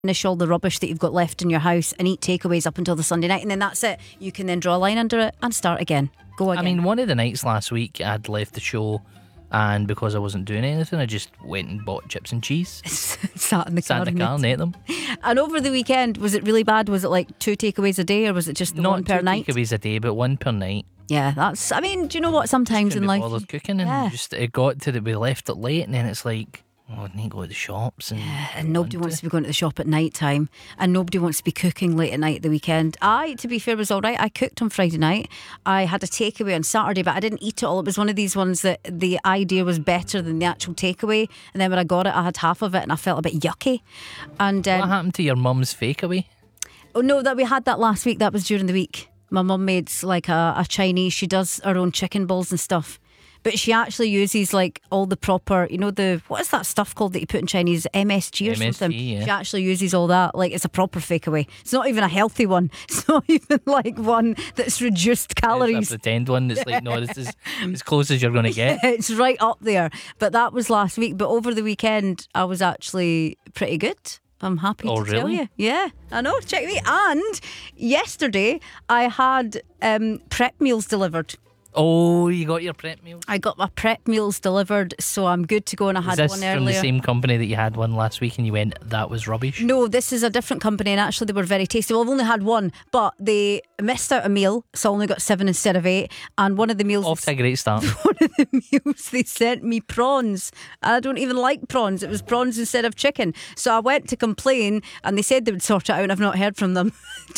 finish all the rubbish that you've got left in your house and eat takeaways up until the Sunday night, and then that's it. You can then draw a line under it and start again. Go again. I mean, one of the nights last week I'd left the show, and because I wasn't doing anything, I just went and bought chips and cheese. Sat in the car and ate them. And over the weekend, was it really bad? Was it like 2 takeaways a day, or was it just the Not one per two night? takeaways a day, but one per night. Yeah, that's. I mean, do you know what? Sometimes in life, bothered cooking, and Yeah. just it got to that we left it late, and then it's like, oh, I need to go to the shops, and nobody wants to be going to the shop at night time, and nobody wants to be cooking late at night at the weekend. To be fair, was all right. I cooked on Friday night. I had a takeaway on Saturday, but I didn't eat it all. It was one of these ones that the idea was better than the actual takeaway, and then when I got it, I had half of it, and I felt a bit yucky. And what happened to your mum's fakeaway? oh no, that we had that last week. That was during the week. My mum made like a Chinese. She does her own chicken balls and stuff. But she actually uses like all the proper, what is that stuff called that you put in Chinese? MSG or something. Yeah. She actually uses all that. Like it's a proper fake away. It's not even a healthy one. It's not even like one that's reduced calories. It's a pretend one that's like, no, this is as close as you're going to get. It's right up there. But that was last week. But over the weekend, I was actually pretty good. I'm happy to tell really? you. Yeah, I know. Check me. And yesterday, I had prep meals delivered. Oh, you got your prep meals? I got my prep meals delivered, so I'm good to go, and I had Is this one from earlier. the same company that you had one last week and you went, that was rubbish? No, this is a different company, and actually they were very tasty. Well, I've only had one, but they missed out a meal, so I only got 7 instead of 8. And one of the meals, Off to a great start. one of the meals they sent me prawns, and I don't even like prawns. It was prawns instead of chicken. So I went to complain, and they said they would sort it out, and I've not heard from them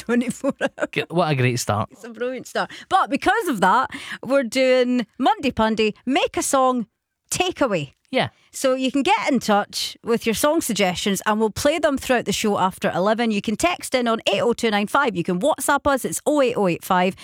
24 hours. What a great start. It's a brilliant start. But because of that, we're doing Monday Pundy, make a song, takeaway. Yeah. So you can get in touch with your song suggestions, and we'll play them throughout the show after 11. You can text in on 80295. You can WhatsApp us. It's 08085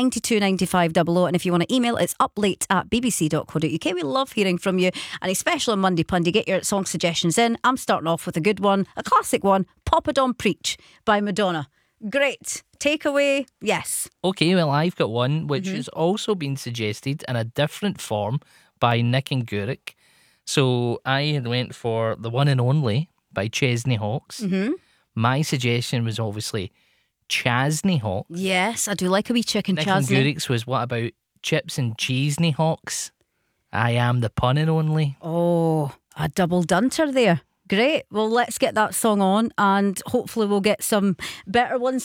929500. And if you want to email, it's uplate@bbc.co.uk. We love hearing from you. And especially on Monday Pundy, get your song suggestions in. I'm starting off with a good one, a classic one, Papa Don't Preach by Madonna. Great. Takeaway, yes. Okay, well, I've got one which has also been suggested in a different form by Nick and Gurik. So I had went for The One and Only by Chesney Hawks. My suggestion was obviously Chasney Hawks. Yes, I do like a wee chicken Nick and chasney. Gurik's was, what about Chips and Cheesney Hawks? I am the pun and only. Oh, a double dunter there. Great. Well, let's get that song on, and hopefully we'll get some better ones